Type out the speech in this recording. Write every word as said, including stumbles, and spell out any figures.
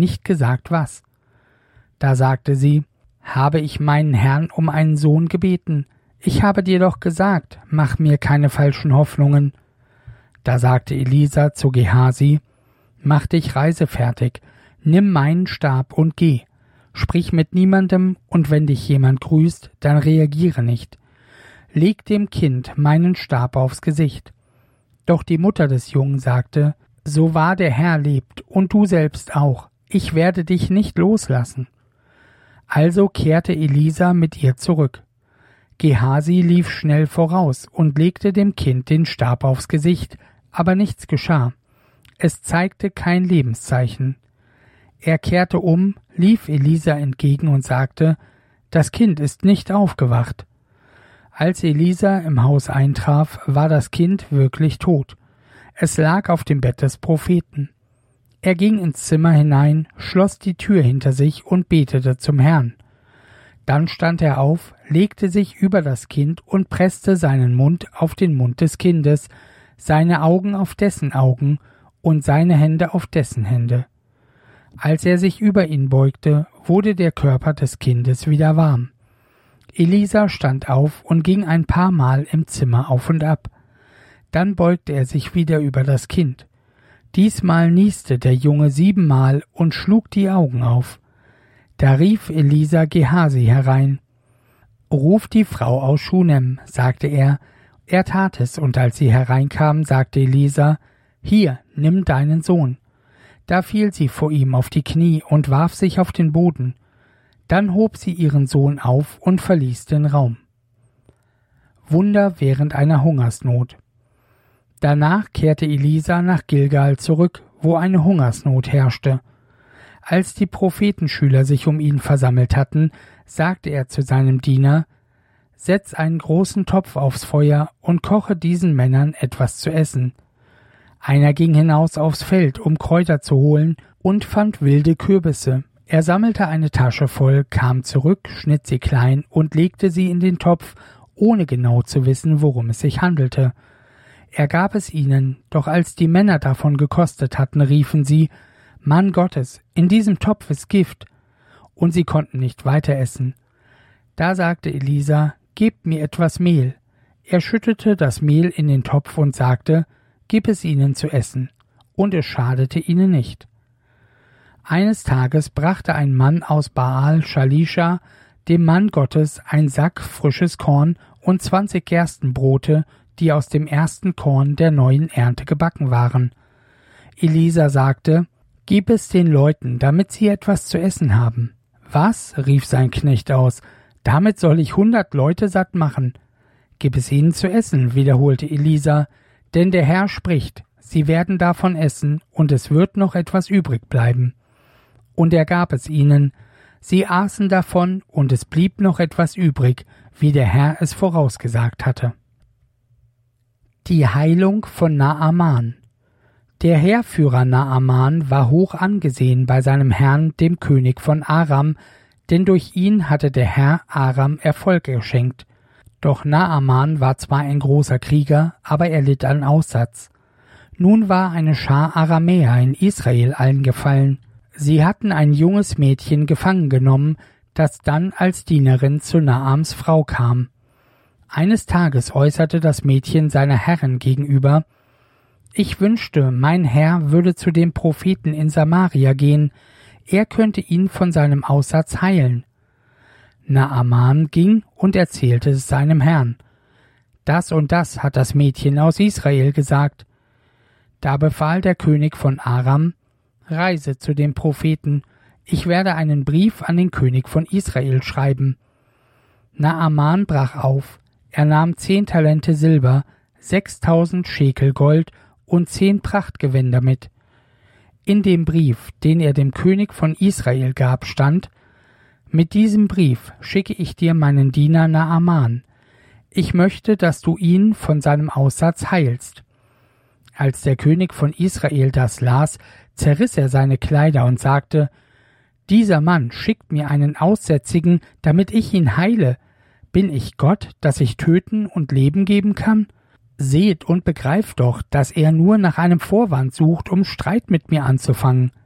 nicht gesagt, was. Da sagte sie: Habe ich meinen Herrn um einen Sohn gebeten? Ich habe dir doch gesagt, mach mir keine falschen Hoffnungen. Da sagte Elisa zu Gehasi: Mach dich reisefertig, nimm meinen Stab und geh. Sprich mit niemandem, und wenn dich jemand grüßt, dann reagiere nicht. Leg dem Kind meinen Stab aufs Gesicht. Doch die Mutter des Jungen sagte: So wahr der Herr lebt, und du selbst auch, ich werde dich nicht loslassen. Also kehrte Elisa mit ihr zurück. Gehasi lief schnell voraus und legte dem Kind den Stab aufs Gesicht, aber nichts geschah. Es zeigte kein Lebenszeichen. Er kehrte um, lief Elisa entgegen und sagte: Das Kind ist nicht aufgewacht. Als Elisa im Haus eintraf, war das Kind wirklich tot. Es lag auf dem Bett des Propheten. Er ging ins Zimmer hinein, schloss die Tür hinter sich und betete zum Herrn. Dann stand er auf, legte sich über das Kind und presste seinen Mund auf den Mund des Kindes, seine Augen auf dessen Augen und seine Hände auf dessen Hände. Als er sich über ihn beugte, wurde der Körper des Kindes wieder warm. Elisa stand auf und ging ein paar Mal im Zimmer auf und ab. Dann beugte er sich wieder über das Kind. Diesmal nieste der Junge siebenmal und schlug die Augen auf. Da rief Elisa Gehasi herein. Ruf die Frau aus Schunem, sagte er. Er tat es, und als sie hereinkam, sagte Elisa: Hier, nimm deinen Sohn. Da fiel sie vor ihm auf die Knie und warf sich auf den Boden. Dann hob sie ihren Sohn auf und verließ den Raum. Wunder während einer Hungersnot. Danach kehrte Elisa nach Gilgal zurück, wo eine Hungersnot herrschte. Als die Prophetenschüler sich um ihn versammelt hatten, sagte er zu seinem Diener: Setz einen großen Topf aufs Feuer und koche diesen Männern etwas zu essen. Einer ging hinaus aufs Feld, um Kräuter zu holen, und fand wilde Kürbisse. Er sammelte eine Tasche voll, kam zurück, schnitt sie klein und legte sie in den Topf, ohne genau zu wissen, worum es sich handelte. Er gab es ihnen, doch als die Männer davon gekostet hatten, riefen sie: Mann Gottes, in diesem Topf ist Gift. Und sie konnten nicht weiter essen. Da sagte Elisa: Gebt mir etwas Mehl. Er schüttete das Mehl in den Topf und sagte: Gib es ihnen zu essen. Und es schadete ihnen nicht. Eines Tages brachte ein Mann aus Baal Shalisha dem Mann Gottes ein Sack frisches Korn und zwanzig Gerstenbrote, die aus dem ersten Korn der neuen Ernte gebacken waren. Elisa sagte: Gib es den Leuten, damit sie etwas zu essen haben. Was? Rief sein Knecht aus. Damit soll ich hundert Leute satt machen. Gib es ihnen zu essen, wiederholte Elisa, denn der Herr spricht: Sie werden davon essen, und es wird noch etwas übrig bleiben. Und er gab es ihnen. Sie aßen davon, und es blieb noch etwas übrig, wie der Herr es vorausgesagt hatte. Die Heilung von Naaman. Der Heerführer Naaman war hoch angesehen bei seinem Herrn, dem König von Aram, denn durch ihn hatte der Herr Aram Erfolg geschenkt. Doch Naaman war zwar ein großer Krieger, aber er litt an Aussatz. Nun war eine Schar Aramäer in Israel eingefallen. Sie hatten ein junges Mädchen gefangen genommen, das dann als Dienerin zu Naams Frau kam. Eines Tages äußerte das Mädchen seiner Herrin gegenüber: Ich wünschte, mein Herr würde zu dem Propheten in Samaria gehen, er könnte ihn von seinem Aussatz heilen. Naaman ging und erzählte es seinem Herrn. Das und das hat das Mädchen aus Israel gesagt. Da befahl der König von Aram: Reise zu dem Propheten, ich werde einen Brief an den König von Israel schreiben. Naaman brach auf, er nahm zehn Talente Silber, sechstausend Schekel Gold und zehn Prachtgewänder mit. In dem Brief, den er dem König von Israel gab, stand: Mit diesem Brief schicke ich dir meinen Diener Naaman. Ich möchte, dass du ihn von seinem Aussatz heilst. Als der König von Israel das las, zerriss er seine Kleider und sagte: Dieser Mann schickt mir einen Aussätzigen, damit ich ihn heile. Bin ich Gott, dass ich töten und Leben geben kann? Seht und begreift doch, dass er nur nach einem Vorwand sucht, um Streit mit mir anzufangen.